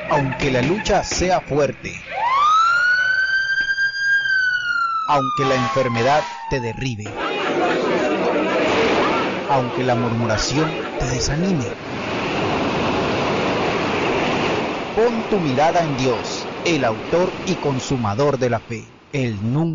Aunque la lucha sea fuerte, aunque la enfermedad te derribe, aunque la murmuración te desanime, pon tu mirada en Dios, el autor y consumador de la fe. Él nunca